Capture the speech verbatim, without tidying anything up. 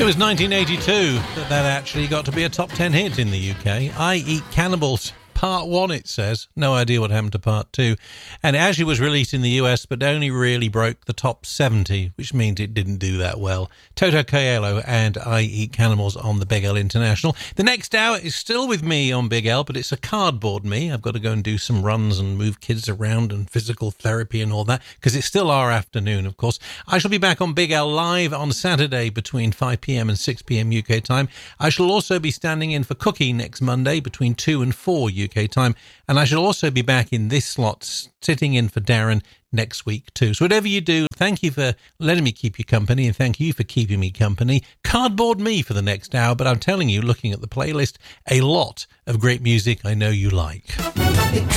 It was nineteen eighty-two that that actually got to be a top ten hit in the U K. I Eat Cannibals, part one, it says. No idea what happened to part two. And it actually was released in the U S, but only really broke the top seventy, which means it didn't do that well. Toto Coelho and I Eat Cannibals on the Big L International. The next hour is still with me on Big L, but it's a cardboard me. I've got to go and do some runs and move kids around and physical therapy and all that, because it's still our afternoon, of course. I shall be back on Big L live on Saturday between five p.m. and six p.m. U K time. I shall also be standing in for Cookie next Monday between two and four U K time, and I shall also be back in this slot sitting in for Darren next week too. So whatever you do, thank you for letting me keep you company, and thank you for keeping me company. Cardboard me for the next hour, but I'm telling you, looking at the playlist, a lot of great music I know you like.